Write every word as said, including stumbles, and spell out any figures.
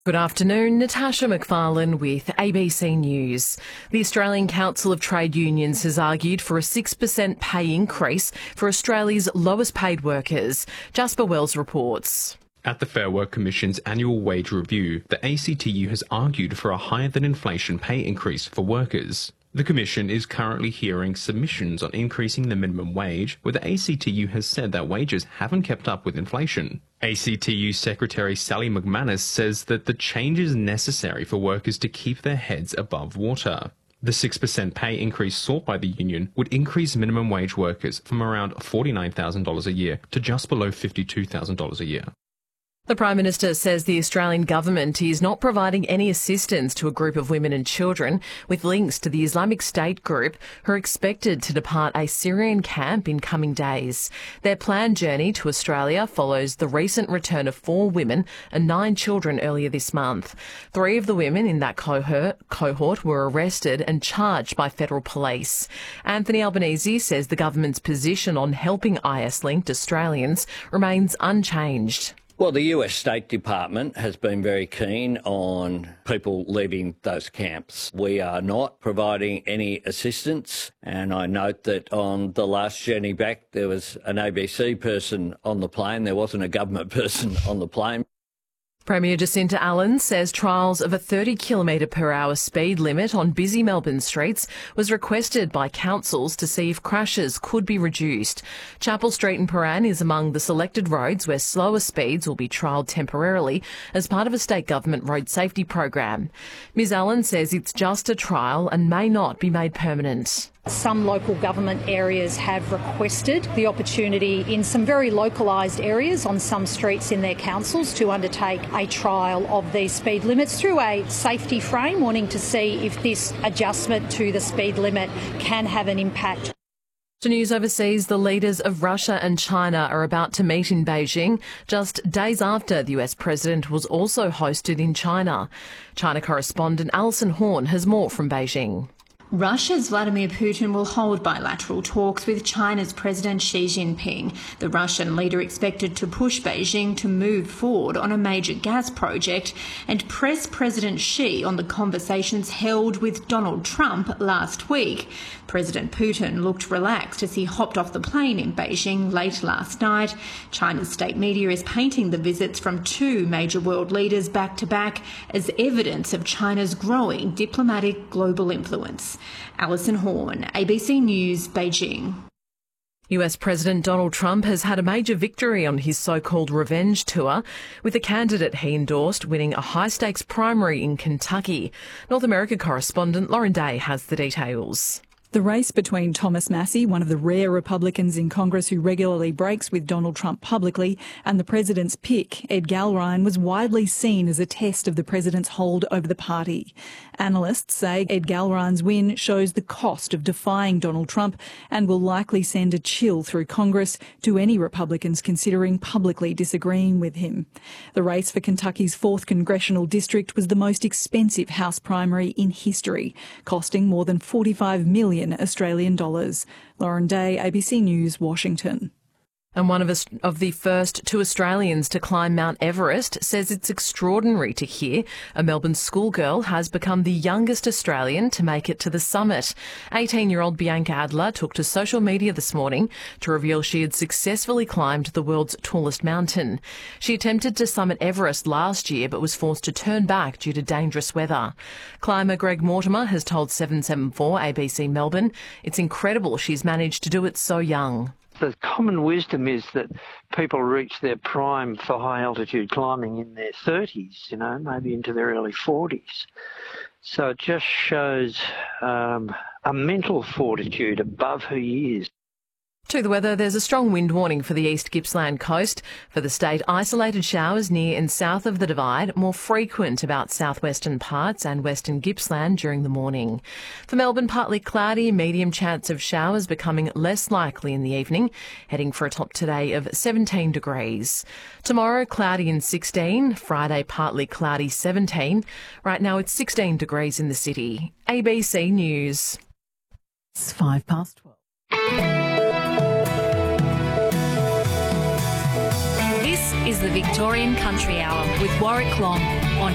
Good afternoon, Natasha McFarlane with A B C News. The Australian Council of Trade Unions has argued for a six percent pay increase for Australia's lowest paid workers. Jasper Wells reports. At the Fair Work Commission's annual wage review, the A C T U has argued for a higher-than-inflation pay increase for workers. The Commission is currently hearing submissions on increasing the minimum wage, where the A C T U has said that wages haven't kept up with inflation. A C T U Secretary Sally McManus says that the change is necessary for workers to keep their heads above water. The six percent pay increase sought by the union would increase minimum wage workers from around forty-nine thousand dollars a year to just below fifty-two thousand dollars a year. The Prime Minister says the Australian government is not providing any assistance to a group of women and children with links to the Islamic State group who are expected to depart a Syrian camp in coming days. Their planned journey to Australia follows the recent return of four women and nine children earlier this month. Three of the women in that cohort, cohort were arrested and charged by federal police. Anthony Albanese says the government's position on helping I S-linked Australians remains unchanged. Well, the U S State Department has been very keen on people leaving those camps. We are not providing any assistance, and I note that on the last journey back there was an A B C person on the plane. There wasn't a government person on the plane. Premier Jacinta Allan says trials of a thirty kilometre per hour speed limit on busy Melbourne streets was requested by councils to see if crashes could be reduced. Chapel Street in Prahran is among the selected roads where slower speeds will be trialled temporarily as part of a state government road safety program. Ms Allan says it's just a trial and may not be made permanent. Some local government areas have requested the opportunity in some very localised areas on some streets in their councils to undertake a trial of these speed limits through a safety frame, wanting to see if this adjustment to the speed limit can have an impact. To news overseas, the leaders of Russia and China are about to meet in Beijing just days after the U S president was also hosted in China. China correspondent Alison Horn has more from Beijing. Russia's Vladimir Putin will hold bilateral talks with China's President Xi Jinping. The Russian leader expected to push Beijing to move forward on a major gas project and press President Xi on the conversations held with Donald Trump last week. President Putin looked relaxed as he hopped off the plane in Beijing late last night. China's state media is painting the visits from two major world leaders back to back as evidence of China's growing diplomatic global influence. Alison Horn, A B C News, Beijing. U S President Donald Trump has had a major victory on his so-called revenge tour, with the candidate he endorsed winning a high-stakes primary in Kentucky. North America correspondent Lauren Day has the details. The race between Thomas Massie, one of the rare Republicans in Congress who regularly breaks with Donald Trump publicly, and the president's pick, Ed Galbraith, was widely seen as a test of the president's hold over the party. Analysts say Ed Galbraith's win shows the cost of defying Donald Trump and will likely send a chill through Congress to any Republicans considering publicly disagreeing with him. The race for Kentucky's fourth congressional district was the most expensive House primary in history, costing more than forty-five million Australian dollars. Lauren Day, A B C News, Washington. And one of, us, of the first two Australians to climb Mount Everest says it's extraordinary to hear a Melbourne schoolgirl has become the youngest Australian to make it to the summit. eighteen-year-old Bianca Adler took to social media this morning to reveal she had successfully climbed the world's tallest mountain. She attempted to summit Everest last year but was forced to turn back due to dangerous weather. Climber Greg Mortimer has told seven seven four A B C Melbourne it's incredible she's managed to do it so young. The common wisdom is that people reach their prime for high altitude climbing in their thirties, you know, maybe into their early forties. So it just shows um, a mental fortitude above her years. To the weather, there's a strong wind warning for the East Gippsland coast. For the state, isolated showers near and south of the Divide, more frequent about southwestern parts and western Gippsland during the morning. For Melbourne, partly cloudy, medium chance of showers becoming less likely in the evening, heading for a top today of seventeen degrees. Tomorrow, cloudy and sixteen. Friday, partly cloudy, seventeen. Right now, it's sixteen degrees in the city. A B C News. It's five past twelve. This is the Victorian Country Hour with Warwick Long on